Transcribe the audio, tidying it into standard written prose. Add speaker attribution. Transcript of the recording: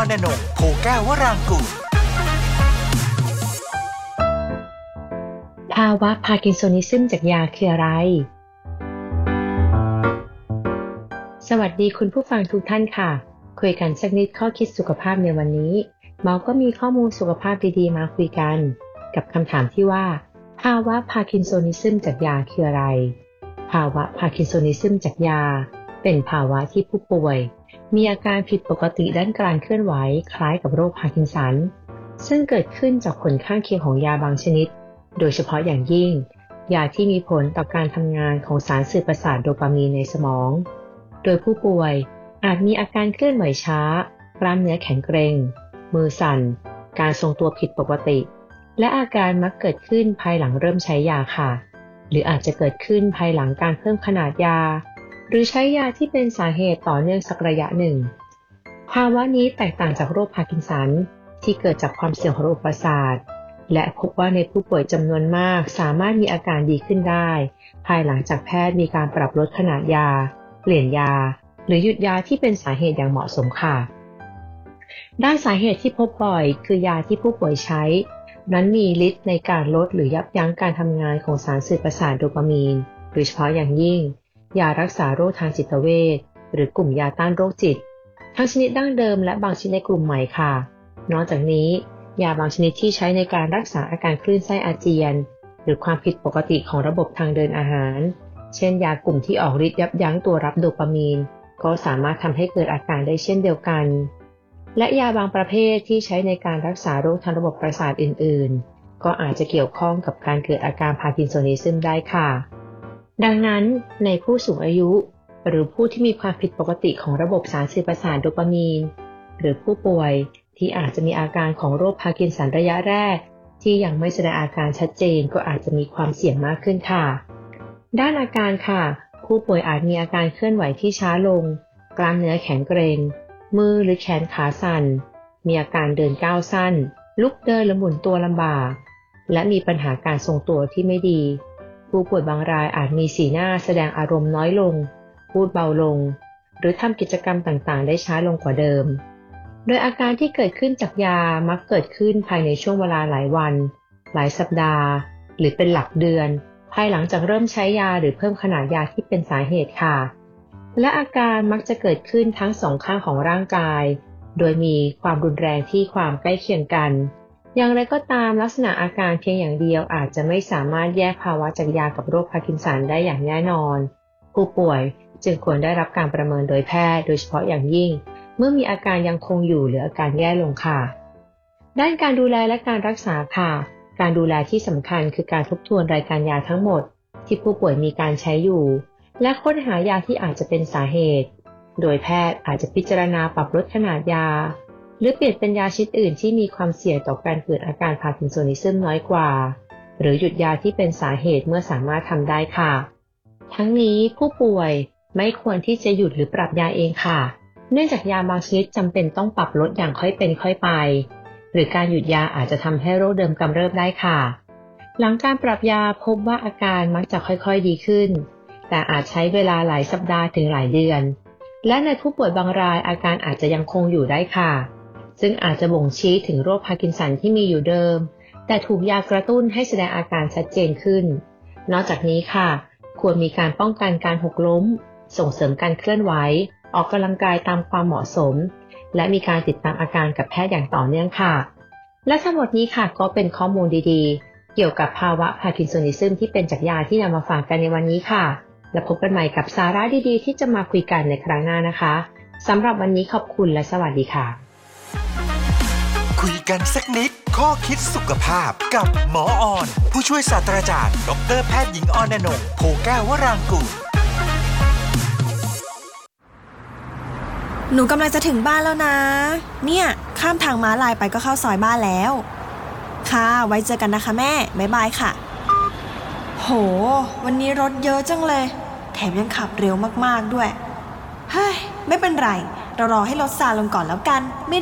Speaker 1: อนนงค์โพแก้ววรางกูล
Speaker 2: ภาวะพาร์กินโซนิซึมจากยาคืออะไรสวัสดีคุณผู้ฟังทุกท่านค่ะคุยกันสักนิดข้อคิดสุขภาพในวันนี้หมอก็มีข้อมูลสุขภาพดีๆมาคุยกันกับคำถามที่ว่าภาวะพาร์กินโซนิซึมจากยาคืออะไรภาวะพาร์กินโซนิซึมจากยาเป็นภาวะที่ผู้ป่วยมีอาการผิดปกติด้านการเคลื่อนไหวคล้ายกับโรคพาร์กินสันซึ่งเกิดขึ้นจากผลข้างเคียงของยาบางชนิดโดยเฉพาะอย่างยิ่งยาที่มีผลต่อการทำงานของสารสื่อประสาทโดปามีนในสมองโดยผู้ป่วยอาจมีอาการเคลื่อนไหวช้ากล้ามเนื้อแข็งเกร็งมือสั่นการทรงตัวผิดปกติและอาการมักเกิดขึ้นภายหลังเริ่มใช้ยาค่ะหรืออาจจะเกิดขึ้นภายหลังการเพิ่มขนาดยาหรือใช้ยาที่เป็นสาเหตุต่อเนื่องสักระยะหนึ่งภาวะนี้แตกต่างจากโรคพาร์กินสันที่เกิดจากความเสื่อมของระบบประสาทและพบว่าในผู้ป่วยจำนวนมากสามารถมีอาการดีขึ้นได้ภายหลังจากแพทย์มีการปรับลดขนาดยาเปลี่ยนยาหรือหยุดยาที่เป็นสาเหตุอย่างเหมาะสมค่ะด้านสาเหตุที่พบบ่อยคือยาที่ผู้ป่วยใช้นั้นมีฤทธิ์ในการลดหรือยับยั้งการทำงานของสารสื่อประสาทโดปามีนโดยเฉพาะอย่างยิ่งยารักษาโรคทางจิตเวชหรือกลุ่มยาต้านโรคจิตทั้งชนิดดั้งเดิมและบางชนิดในกลุ่มใหม่ค่ะนอกจากนี้ยาบางชนิดที่ใช้ในการรักษาอาการคลื่นไส้อาเจียนหรือความผิดปกติของระบบทางเดินอาหารเช่นยากลุ่มที่ออกฤทธิ์ยับยั้งตัวรับโดปามีนก็สามารถทำให้เกิดอาการได้เช่นเดียวกันและยาบางประเภทที่ใช้ในการรักษาโรคทางระบบประสาทอื่นๆก็อาจจะเกี่ยวข้องกับการเกิดอาการพาร์กินโซนิซึมได้ค่ะดังนั้นในผู้สูงอายุหรือผู้ที่มีความผิดปกติของระบบสารสื่อประสาทโดปามีนหรือผู้ป่วยที่อาจจะมีอาการของโรคพาร์กินสันระยะแรกที่ยังไม่แสดงอาการชัดเจนก็อาจจะมีความเสี่ยงมากขึ้นค่ะด้านอาการค่ะผู้ป่วยอาจมีอาการเคลื่อนไหวที่ช้าลงกล้ามเนื้อแข็งเกร็งมือหรือแขนขาสั่นมีอาการเดินก้าวสั้นลุกเดินหรือหมุนตัวลำบากและมีปัญหาการทรงตัวที่ไม่ดีผู้ป่วยบางรายอาจมีสีหน้าแสดงอารมณ์น้อยลงพูดเบาลงหรือทำกิจกรรมต่างๆได้ช้าลงกว่าเดิมโดยอาการที่เกิดขึ้นจากยามักเกิดขึ้นภายในช่วงเวลาหลายวันหลายสัปดาห์หรือเป็นหลักเดือนภายหลังจากเริ่มใช้ยาหรือเพิ่มขนาดยาที่เป็นสาเหตุค่ะและอาการมักจะเกิดขึ้นทั้งสองข้างของร่างกายโดยมีความรุนแรงที่ความใกล้เคียงกันอย่างไรก็ตามลักษณะอาการเพียงอย่างเดียวอาจจะไม่สามารถแยกภาวะจากยากับโรคพาร์กินสันได้อย่างแน่นอนผู้ป่วยจึงควรได้รับการประเมินโดยแพทย์โดยเฉพาะอย่างยิ่งเมื่อมีอาการยังคงอยู่หรืออาการแย่ลงค่ะด้านการดูแลและการรักษาค่ะการดูแลที่สำคัญคือการทบทวนรายการยาทั้งหมดที่ผู้ป่วยมีการใช้อยู่และค้นหายาที่อาจจะเป็นสาเหตุโดยแพทย์อาจจะพิจารณาปรับลดขนาดยาหรือเปลี่ยนเป็นยาชนิดอื่นที่มีความเสี่ยงต่อการเกิดอาการพาร์กินโซนิซึมน้อยกว่าหรือหยุดยาที่เป็นสาเหตุเมื่อสามารถทำได้ค่ะทั้งนี้ผู้ป่วยไม่ควรที่จะหยุดหรือปรับยาเองค่ะเนื่องจากยาบางชนิดจำเป็นต้องปรับลดอย่างค่อยเป็นค่อยไปหรือการหยุดยาอาจจะทำให้โรคเดิมกำเริบได้ค่ะหลังการปรับยาพบว่าอาการมักจะค่อยๆดีขึ้นแต่อาจใช้เวลาหลายสัปดาห์ถึงหลายเดือนและในผู้ป่วยบางรายอาการอาจจะยังคงอยู่ได้ค่ะซึ่งอาจจะบ่งชี้ถึงโรคพาร์กินสันที่มีอยู่เดิมแต่ถูกยากระตุ้นให้แสดงอาการชัดเจนขึ้นนอกจากนี้ค่ะควรมีการป้องกันการหกล้มส่งเสริมการเคลื่อนไหวออกกำลังกายตามความเหมาะสมและมีการติดตามอาการกับแพทย์อย่างต่อเนื่องค่ะและทั้งหมดนี้ค่ะก็เป็นข้อมูลดีๆเกี่ยวกับภาวะพาร์กินโซนิซึมที่เป็นจากยาที่นำมาฝากกันในวันนี้ค่ะและพบกันใหม่กับสาระดีๆที่จะมาคุยกันในครั้งหน้านะคะสำหรับวันนี้ขอบคุณและสวัสดีค่ะ
Speaker 1: คุยกันสักนิดข้อคิดสุขภาพกับหมอออนผู้ช่วยศาสตราจารย์ดร.แพทย์หญิงออนนงค์โพแก้ววรางกูล
Speaker 3: หนูกำลังจะถึงบ้านแล้วนะเนี่ยข้ามทางม้าลายไปก็เข้าซอยบ้านแล้วค่ะไว้เจอกันนะคะแม่บ๊ายบายค่ะโหวันนี้รถเยอะจังเลยแถมยังขับเร็วมากๆด้วยเฮ้ยไม่เป็นไรเรารอให้รถซาลงก่อนแล้วกันไม่